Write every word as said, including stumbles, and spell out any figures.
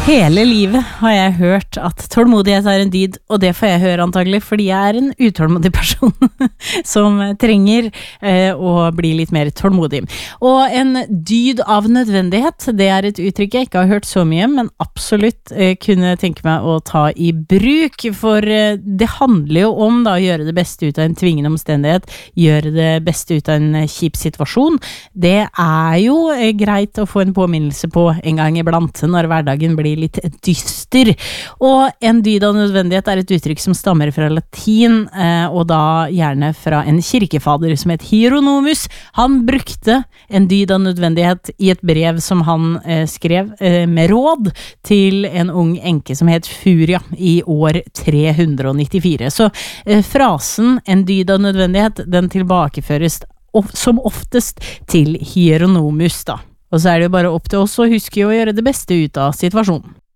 Hele livet har jeg hørt at tålmodighet er en dyd, og det får jeg høre antagelig, fordi jeg er en utålmodig person som trenger eh, å bli litt mer tålmodig. Og en dyd av nødvendighet, det er et uttrykk jeg ikke har hørt så mye, men absolutt eh, kunne tenke meg å ta i bruk, for eh, det handler jo om da, å gjøre det beste ut av en tvingende omstendighet, gjøre det beste ut av en kjip situasjon. Det er jo eh, greit å få en påminnelse på en gang iblant, når hverdagen blir litt dyster. Og en dyd av nødvendighet er et uttrykk som stammer fra latin, eh, og da gjerne fra en kirkefader som het Hieronymus. Han brukte en dyd av nødvendighet i et brev som han eh, skrev eh, med råd til en ung enke som het Furia i år tre hundre nittifire. Så eh, frasen en dyd av nødvendighet, den tilbakeføres of- som oftest til Hieronymus da. Og så er det jo bare opp til oss å huske å gjøre det beste ut av situasjonen.